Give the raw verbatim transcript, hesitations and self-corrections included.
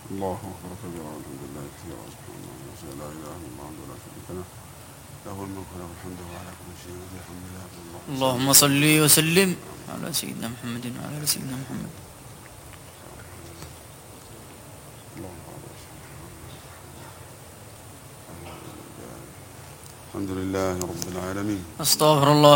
الله أكبر كبيرا والحمد لله كثيرا سبحان الله لا إله إلا الله وحده لا شريك له له الملك وله الحمد وهو على كل شيء قدير الحمد لله اللهم صل وسلم على سيدنا محمد وعلى آل سيدنا محمد. الحمد لله رب العالمين. أستغفر الله